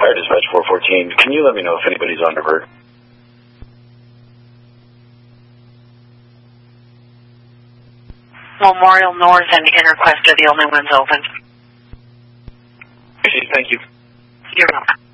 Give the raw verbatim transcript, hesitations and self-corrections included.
Fire Dispatch four fourteen. Can you let me know if anybody's on divert? Memorial North and Interquest are the only ones open. Okay, thank you. You're welcome.